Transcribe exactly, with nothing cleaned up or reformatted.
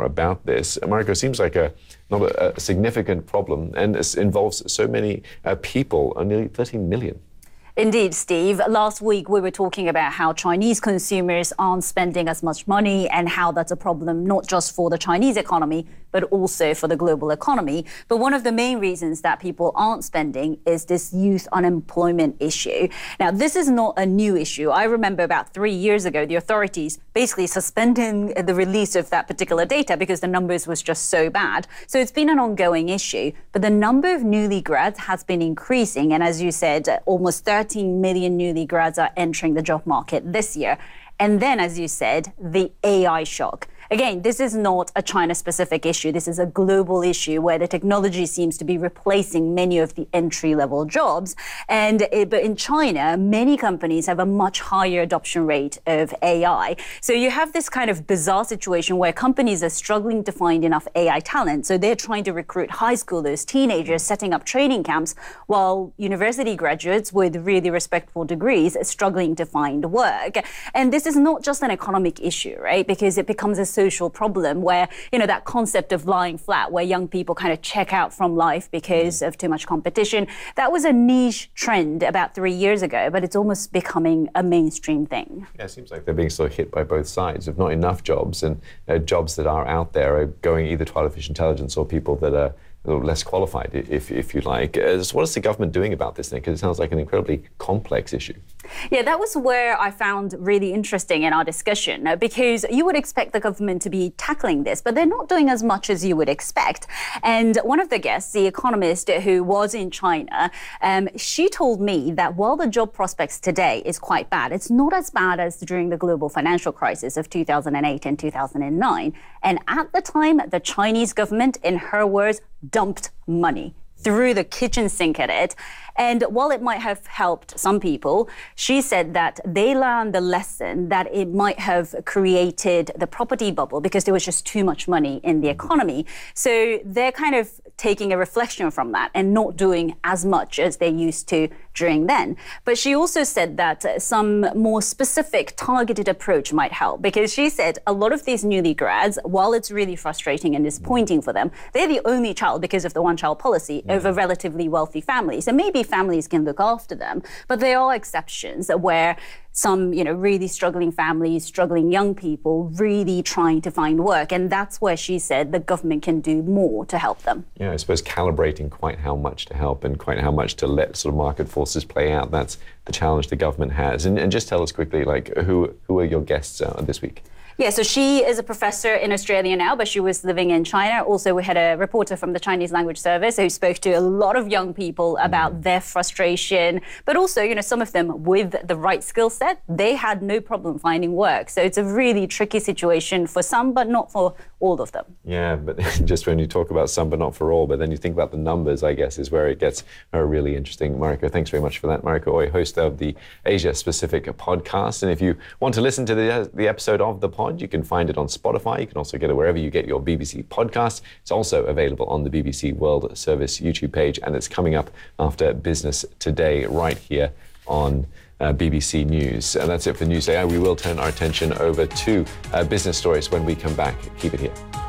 about this. Mariko, it seems like a not a, a significant problem, and it involves so many uh, people, uh, nearly thirteen million. Indeed, Steve. Last week, we were talking about how Chinese consumers aren't spending as much money and how that's a problem not just for the Chinese economy, but also for the global economy. But one of the main reasons that people aren't spending is this youth unemployment issue. Now, this is not a new issue. I remember about three years ago, the authorities basically suspending the release of that particular data because the numbers was just so bad. So it's been an ongoing issue. But the number of newly grads has been increasing. And as you said, almost thirteen million newly grads are entering the job market this year. And then, as you said, the A I shock. Again, this is not a China-specific issue. This is a global issue where the technology seems to be replacing many of the entry-level jobs. And it, but in China, many companies have a much higher adoption rate of A I. So you have this kind of bizarre situation where companies are struggling to find enough A I talent. So they're trying to recruit high schoolers, teenagers, setting up training camps, while university graduates with really respectable degrees are struggling to find work. And this is not just an economic issue, right? Because it becomes a social problem where, you know, that concept of lying flat, where young people kind of check out from life because of too much competition, that was a niche trend about three years ago, but it's almost becoming a mainstream thing. Yeah, it seems like they're being sort of hit by both sides of not enough jobs, and uh, jobs that are out there are going either to artificial intelligence or people that are less qualified, if, if you like. Uh, so what is the government doing about this thing? Because it sounds like an incredibly complex issue. Yeah, that was where I found really interesting in our discussion, uh, because you would expect the government to be tackling this, but they're not doing as much as you would expect. And one of the guests, the economist who was in China, um, she told me that while the job prospects today is quite bad, it's not as bad as during the global financial crisis of two thousand eight and two thousand nine. And at the time, the Chinese government, in her words, dumped money, threw the kitchen sink at it. And while it might have helped some people, she said that they learned the lesson that it might have created the property bubble because there was just too much money in the economy. So they're kind of taking a reflection from that and not doing as much as they used to during then. But she also said that some more specific targeted approach might help, because she said a lot of these newly grads, while it's really frustrating and disappointing for them, they're the only child, because of the one-child policy, yeah. of a relatively wealthy family. So maybe families can look after them, but there are exceptions where some, you know, really struggling families, struggling young people, really trying to find work. And that's where she said the government can do more to help them. Yeah, I suppose calibrating quite how much to help and quite how much to let sort of market forces play out. That's the challenge the government has. And, and just tell us quickly, like, who, who are your guests uh, this week? Yeah, so she is a professor in Australia now, but she was living in China. Also, we had a reporter from the Chinese Language Service who spoke to a lot of young people about mm. their frustration, but also, you know, some of them with the right skill set, they had no problem finding work. So it's a really tricky situation for some, but not for all of them. Yeah, but just when you talk about some, but not for all, but then you think about the numbers, I guess, is where it gets uh, really interesting. Mariko, thanks very much for that. Mariko Ooi, host of the Asia-specific podcast. And if you want to listen to the, the episode of the podcast, you can find it on Spotify. You can also get it wherever you get your B B C podcasts. It's also available on the B B C World Service YouTube page, and it's coming up after Business Today right here on uh, B B C News. And that's it for News A I. We will turn our attention over to uh, business stories when we come back. Keep it here.